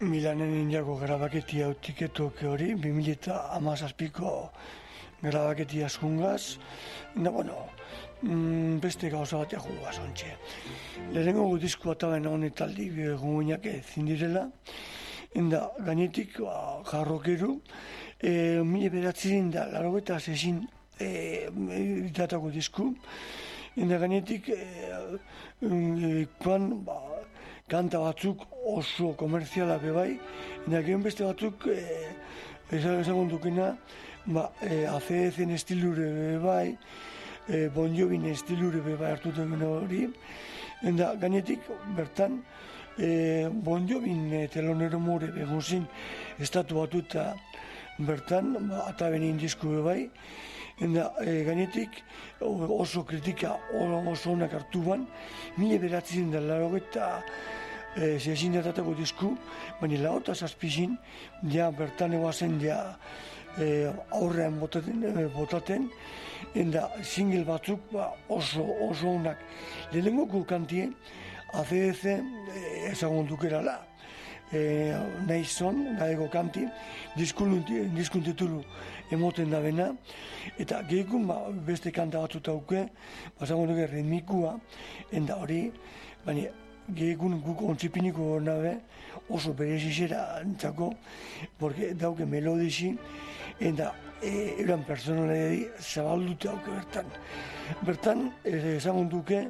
Milanen indiako grabaketia utiketok hori, 2017ko grabaketia zungaz, da, beste gauza batea jugaz ontxe. Lehenengo gudizko ataben honetaldi guguinak zindirela, enda gainetik jarrokeru, 1986 itatako dizku, enda gainetik kanta batzuk oso komerziala bebai, enda gehen beste batzuk ezagun dukena, ACDC-en estilure bebai, Bon Jovin estilure bebai hartuten hori, enda gainetik bertan Bon Jovin telonero more beguzin estatu batuta bertan, ataben indizku bebai, enda gainetik oso kritika oso onak hartu ban, 1986 datatako dizku, baina laota zazpizin, ja bertan egoazen ja aurrean botaten, enda single batzuk oso onak. Lehenengoko kantie, ACDC ezagun dukerala, Naizon, gaego kanti, diskun titulu emoten da bena, eta gehikun beste kanta batzut auke, ezagun duke ritmikua, enda hori, baina gehikun guk ontzipiniko nabe, oso berezizera entzako, porque dauke melodisi, enda euran personalari zabaldute auke bertan. Bertan, ezagun duke,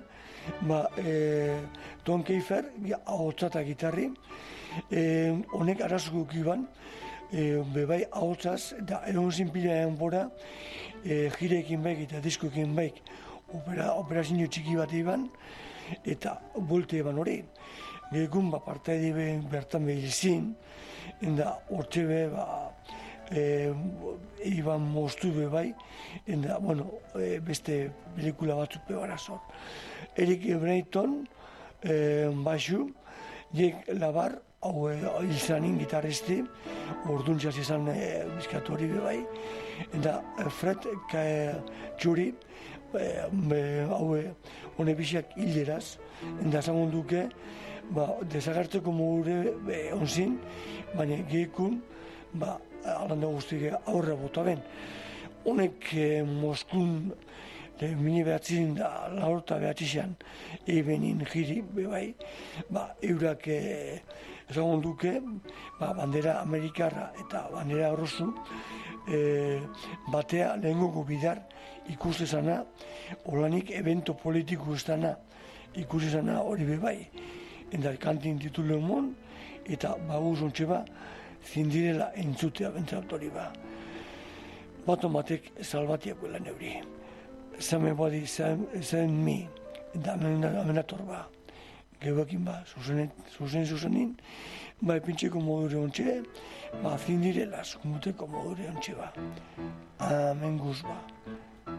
Tom Keifer, ahotsa eta gitarri, honek arazuko iban, bebai ahotsaz, eta egon zinpilean bora, jireekin baik eta diskoekin baik, operazio txiki bat iban, eta buelte eban hori. Gehikun partaide bertan behilzin, eta hortxe iban moztu bebai, eta beste pelikula batzuk bebarazor. Eric Brayton, baixu, Jake Labar, hau izanin gitarristi, orduntxaz izan bizkatu hori bebai, eta Fred Txuri, hau honebizak hileraz, eta ezagun duke, desagertzeko mogure onzin, baina gehikun, alanda guztik aurra bota ben. Honek Moskun, mini behatzin da laurta behatzizean ebenin jiri, bebai, eurak ezagun duke, bandera amerikarra eta bandera arrozu, batea lehengoko bidar ikustezana, holanik evento politiko estana ikustezana hori bebai. Eta kantin titulu emon, eta baguz ontxe zindirela entzutea bentzat hori Batomatek salbatiak lan euri. Somebody send me, eta amenator Gebekin zuzenin, epintxeko modure ontxe, zindirela, zumuteko modure ontxe Amen guz